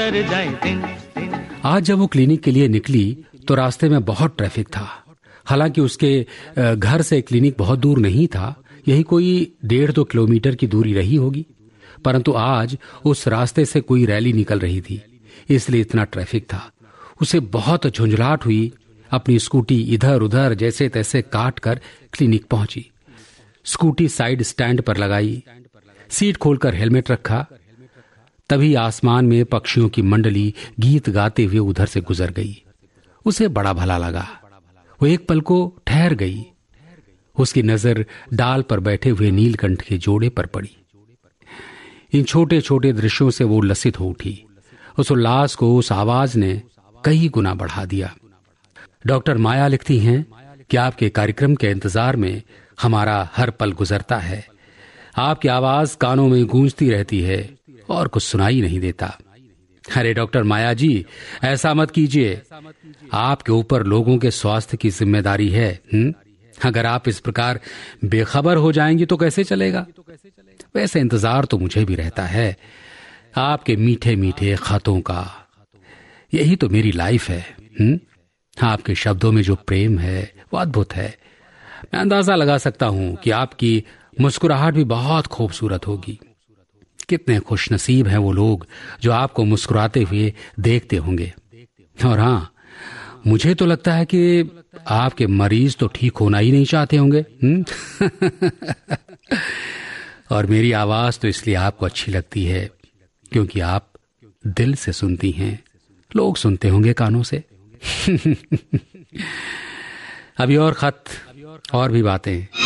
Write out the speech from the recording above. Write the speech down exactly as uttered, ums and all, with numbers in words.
कर जाए दिन दिन। आज जब वो क्लिनिक के लिए निकली तो रास्ते में बहुत ट्रैफिक था। हालांकि उसके घर से क्लिनिक बहुत दूर नहीं था, यही कोई डेढ़ दो किलोमीटर की दूरी रही होगी, परंतु आज उस रास्ते से कोई रैली निकल रही थी, इसलिए इतना ट्रैफिक था। उसे बहुत झुंझलाहट हुई। अपनी स्कूटी इधर उधर जैसे तैसे काट कर क्लिनिक पहुंची। स्कूटी साइड स्टैंड पर लगाई, सीट खोलकर हेलमेट रखा। तभी आसमान में पक्षियों की मंडली गीत गाते हुए उधर से गुजर गई। उसे बड़ा भला लगा। वो एक पल को ठहर गई। उसकी नजर डाल पर बैठे हुए नीलकंठ के जोड़े पर पड़ी। इन छोटे छोटे दृश्यों से वो उल्लसित हो उठी। उस उल्लास को उस आवाज ने कई गुना बढ़ा दिया। डॉक्टर माया लिखती हैं कि आपके कार्यक्रम के इंतजार में हमारा हर पल गुजरता है। आपकी आवाज कानों में गूंजती रहती है और कुछ सुनाई नहीं देता। अरे डॉक्टर माया जी, ऐसा मत कीजिए। आपके ऊपर लोगों के स्वास्थ्य की जिम्मेदारी है। हुँ? अगर आप इस प्रकार बेखबर हो जाएंगी तो कैसे चलेगा? वैसे इंतजार तो मुझे भी रहता है, आपके मीठे मीठे खतों का। यही तो मेरी लाइफ है। हुँ? आपके शब्दों में जो प्रेम है वो अद्भुत है। मैं अंदाजा लगा सकता हूं कि आपकी मुस्कुराहट भी बहुत खूबसूरत होगी। कितने खुशनसीब हैं वो लोग जो आपको मुस्कुराते हुए देखते होंगे। और हाँ, मुझे तो लगता है कि आपके मरीज तो ठीक होना ही नहीं चाहते होंगे। और मेरी आवाज तो इसलिए आपको अच्छी लगती है क्योंकि आप दिल से सुनती हैं। लोग सुनते होंगे कानों से। अभी और खत और भी बातें